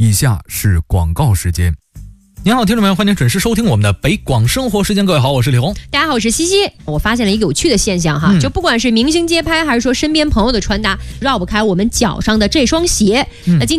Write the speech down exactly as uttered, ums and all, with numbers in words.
以下是广告时间。您好，听众朋友，欢迎准时收听我们的北广生活时间。各位好，我是李红。 大家好，我是西西。我发现了一个有趣的现象哈，嗯、就不管是明星街拍，还是说身边朋友的穿搭，绕不开我们脚上的这双鞋。嗯、那今